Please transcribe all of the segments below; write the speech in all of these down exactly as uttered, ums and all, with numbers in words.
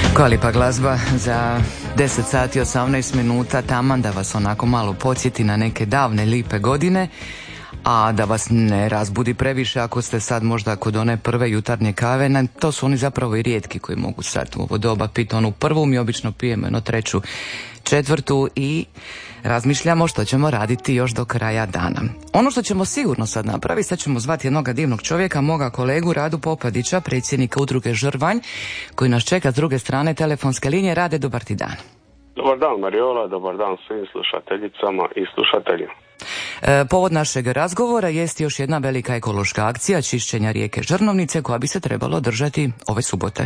Koja lipa glazba za deset sati osamnaest minuta, taman da vas onako malo podsjeti na neke davne lipe godine, a da vas ne razbudi previše ako ste sad možda kod one prve jutarnje kave. Na, to su oni zapravo i rijetki koji mogu sad u ovo doba piti onu prvu. Mi obično pijemo jedno treću, četvrtu i razmišljamo što ćemo raditi još do kraja dana. Ono što ćemo sigurno sad napraviti, sad ćemo zvati jednog divnog čovjeka, moga kolegu Radu Popadića, predsjednika udruge Žrvanj, koji nas čeka s druge strane telefonske linije. Rade, dobar ti dan. Dobar dan Mariola, dobar dan svim slušateljicama i slušateljima. E, povod našeg razgovora jest još jedna velika ekološka akcija čišćenja rijeke Žrnovnice koja bi se trebalo održati ove subote.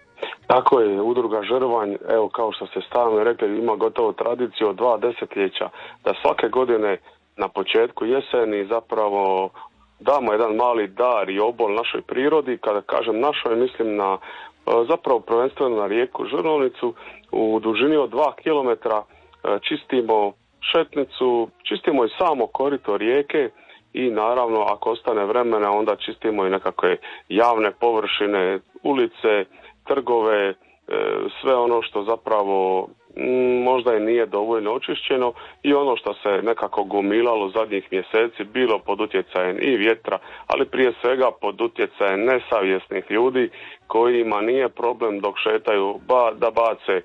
Tako je, udruga Žrvanj, evo kao što ste stalno rekli, ima gotovo tradiciju od dva desetljeća da svake godine na početku jeseni zapravo damo jedan mali dar i obol našoj prirodi. Kada kažem našoj, mislim na zapravo prvenstveno na rijeku Žrnovnicu. U dužini od dva kilometra čistimo šetnicu, čistimo i samo korito rijeke i naravno ako ostane vremena onda čistimo i nekakve javne površine, ulice, trgove, sve ono što zapravo možda i nije dovoljno očišćeno i ono što se nekako gomilalo zadnjih mjeseci, bilo pod utjecajem i vjetra, ali prije svega pod utjecajem nesavjesnih ljudi kojima nije problem dok šetaju ba, da bace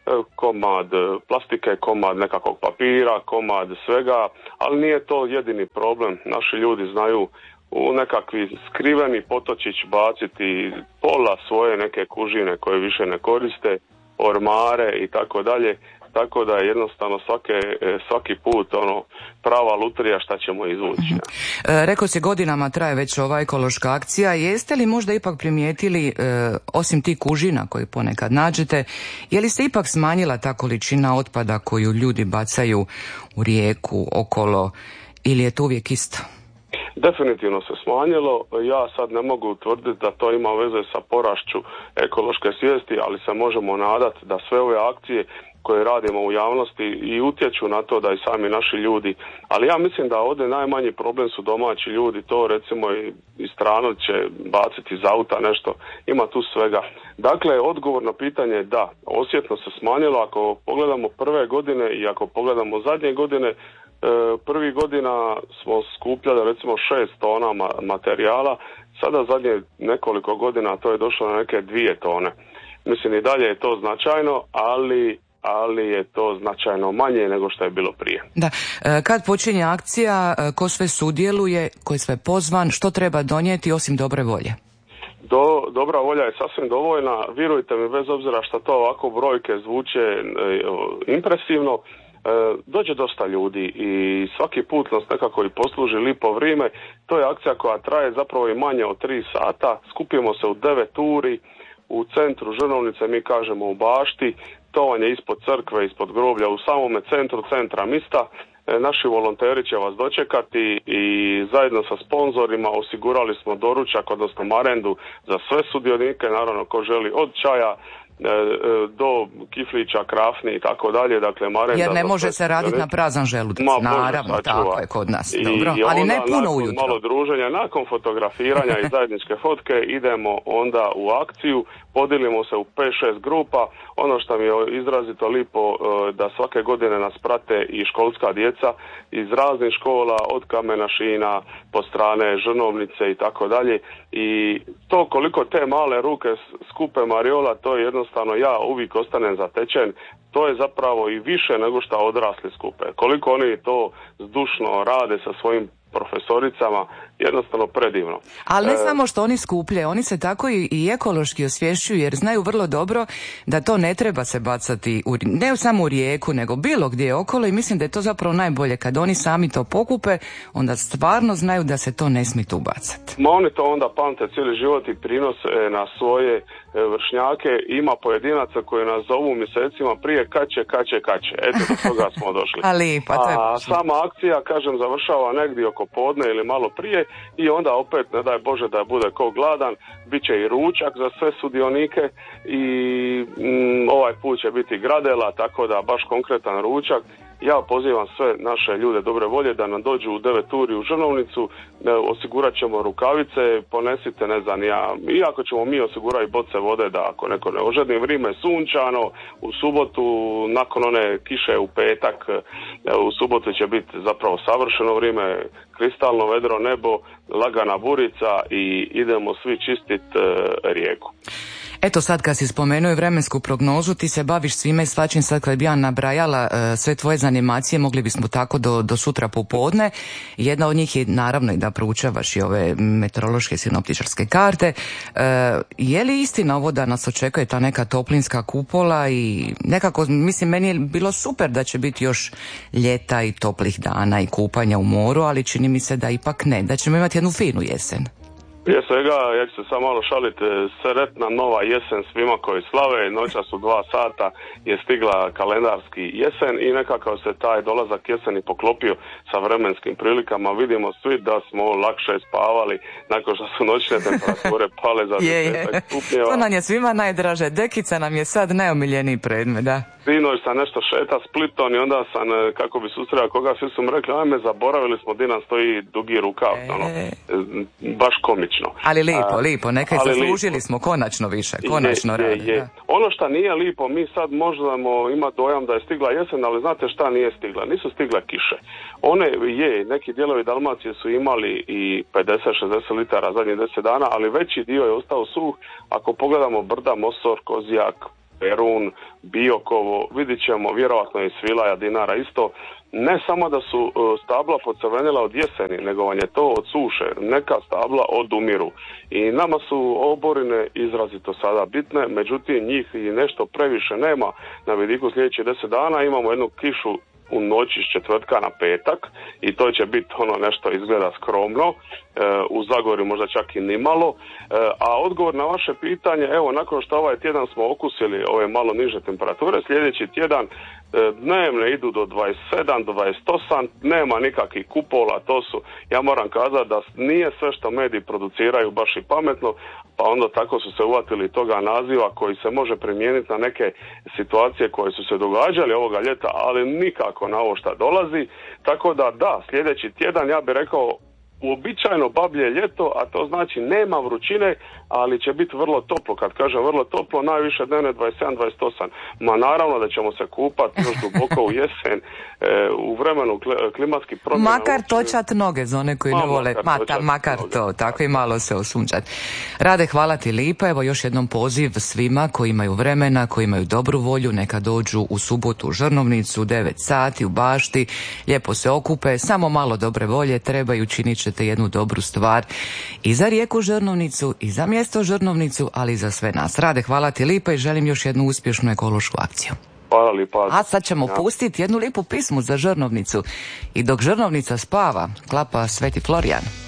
komad plastike, komad nekakvog papira, komad svega, ali nije to jedini problem. Naši ljudi znaju u nekakvi skriveni potočić baciti pola svoje neke kužine koje više ne koriste, ormare i tako dalje, tako da je jednostavno svake, svaki put ono prava lutrija šta ćemo izvući. E, rekao se godinama traje već ova ekološka akcija. Jeste li možda ipak primijetili, e, osim tih kužina koje ponekad nađete, je li se ipak smanjila ta količina otpada koju ljudi bacaju u rijeku, okolo, ili je to uvijek isto? Definitivno se smanjilo. Ja sad ne mogu tvrditi da to ima veze sa porašću ekološke svijesti, ali se možemo nadati da sve ove akcije koje radimo u javnosti i utječu na to da i sami naši ljudi, ali ja mislim da ovdje najmanji problem su domaći ljudi, to recimo i, i strano će baciti iz auta nešto, ima tu svega. Dakle, odgovorno pitanje je da, osjetno se smanjilo. Ako pogledamo prve godine i ako pogledamo zadnje godine, prvi godina smo skupljali recimo šest tona materijala, sada zadnje nekoliko godina to je došlo na neke dvije tone. Mislim i dalje je to značajno, ali ali je to značajno manje nego što je bilo prije. Da. Kad počinje akcija, ko sve sudjeluje, ko je sve pozvan, što treba donijeti osim dobre volje? Do, dobra volja je sasvim dovoljna, vjerujte mi, bez obzira što to ovako brojke zvuče e, impresivno, e, dođe dosta ljudi i svaki put nas nekako i posluži lipo vrijeme. To je akcija koja traje zapravo i manje od tri sata, skupimo se u devet uri, u centru Žrnovnice, mi kažemo u bašti, to vam je ispod crkve, ispod groblja, u samome centru centra mista. Naši volonteri će vas dočekati i zajedno sa sponzorima osigurali smo doručak, odnosno marendu za sve sudionike, naravno ko želi od čaja do kiflića, krafni i tako dalje, dakle marenda. Jer ne može se raditi na prazan želudac, naravno, tako je kod nas, I, dobro, i ali ne puno ujutro. Malo druženja, nakon fotografiranja i zajedničke fotke idemo onda u akciju, podijelimo se u pet šest grupa. Ono što mi je izrazito lipo da svake godine nas prate i školska djeca iz raznih škola, od Kamenašina, po strane Žrnovnice i tako dalje. I to koliko te male ruke skupe Mariola, to je jednostavno, ja uvijek ostanem zatečen. To je zapravo i više nego što odrasli skupe. Koliko oni to zdušno rade sa svojim profesoricama, jednostavno predivno. Ali ne e... samo što oni skupljaju, oni se tako i, i ekološki osvješćuju, jer znaju vrlo dobro da to ne treba se bacati u, ne samo u rijeku, nego bilo gdje okolo, i mislim da je to zapravo najbolje. Kad oni sami to pokupe, onda stvarno znaju da se to ne smije tu bacati. Ma oni to onda pamte cijeli život i prinose na svoje vršnjake. Ima pojedinaca koji nas zovu mjesecima prije kad će, kad će, kad će. Eto, do toga smo došli. Ali, pa to je... A sama akcija, kažem, završava negdje oko podne ili malo prije i onda opet, ne daj Bože da bude ko gladan, bit će i ručak za sve sudionike i mm, ovaj put će biti gradela, tako da baš konkretan ručak Ja pozivam sve naše ljude dobre volje da nam dođu u devet uri u Žrnovnicu, osigurat ćemo rukavice, ponesite, ne znam ja, iako ćemo mi osigurati boce vode da ako neko ne ožedni, vrijeme je sunčano, u subotu nakon one kiše u petak, u subotu će biti zapravo savršeno vrijeme, kristalno vedro nebo, lagana burica i idemo svi čistit rijeku. Eto sad kad si spomenuo vremensku prognozu, ti se baviš svime i svačim, sad kad bi ja nabrajala uh, sve tvoje zanimacije, mogli bismo tako do, do sutra popodne. Jedna od njih je naravno i da proučavaš i ove meteorološke sinoptičarske karte. Uh, je li istina ovo da nas očekuje ta neka toplinska kupola i nekako, mislim, meni je bilo super da će biti još ljeta i toplih dana i kupanja u moru, ali čini mi se da ipak ne, da ćemo imati jednu finu jesen. Prije svega, ja ću se samo malo šaliti, sretna nova jesen svima koji slave, noća su dva sata, je stigla kalendarski jesen i nekako se taj dolazak jeseni poklopio sa vremenskim prilikama. Vidimo svi da smo lakše spavali nakon što su noćne temperature pale za deset stupnjeva. To nam je svima najdraže, dekica nam je sad najomiljeniji predmet, da. Sinoć sam nešto šeta Splitom i onda sam, kako bi susreo koga, svi su mi rekli, ajme, zaboravili smo di nam stoji dugi rukav, e... ono, baš komično. Ali lipo, A, lipo, nekaj zaslužili lipo. Smo konačno više, konačno je, radi. Je, je. Ono što nije lipo, mi sad možemo imati dojam da je stigla jesen, ali znate šta nije stigla? Nisu stigle kiše. One je, neki dijelovi Dalmacije su imali i pedeset do šezdeset litara zadnjih deset dana, ali veći dio je ostao suh. Ako pogledamo Brda, Mosor, Kozjak, Perun, Biokovo, vidit ćemo vjerojatno i Svilaja, Dinara isto. Ne samo da su stabla pocrvenila od jeseni, nego vam je to od suše. Neka stabla odumiru. I nama su oborine izrazito sada bitne, međutim njih i nešto previše nema. Na vidiku sljedećih deset dana imamo jednu kišu u noći s četvrtka na petak i to će biti ono nešto izgleda skromno, e, u Zagorju možda čak i nimalo, e, a odgovor na vaše pitanje, evo nakon što ovaj tjedan smo okusili ove malo niže temperature, sljedeći tjedan e, dnevne idu do dvadeset sedam do dvadeset osam, nema nikakvih kupola, to su, ja moram kazati da nije sve što mediji produciraju baš i pametno, pa onda tako su se uvatili toga naziva koji se može primijeniti na neke situacije koje su se događale ovoga ljeta, ali nikako na ovo što dolazi, tako da da, sljedeći tjedan ja bih rekao uobičajeno bablje ljeto, a to znači nema vrućine, ali će biti vrlo toplo. Kad kažem vrlo toplo, najviše dnevne dvadeset sedam do dvadeset osam. Ma naravno da ćemo se kupati još duboko u jesen, e, u vremenu klimatskih promjena. Makar točat noge za one koji ma, ne vole, makar, Mata, makar noge, to, tako i malo se osunčat. Rade, hvala ti lipa, evo još jednom poziv svima koji imaju vremena, koji imaju dobru volju, neka dođu u subotu u Žrnovnicu, devet sati u bašti, lijepo se okupe, samo malo dobre volje treba i učinit ćete jednu dobru stvar i za rijeku Žrnovnicu i za mjesto Žrnovnicu, ali i za sve nas. Rade, hvala ti lipa i želim još jednu uspješnu ekološku akciju. Hvala lipa. A sad ćemo ja. pustiti jednu lipu pismu za Žrnovnicu. I dok Žrnovnica spava, klapa Sveti Florijan.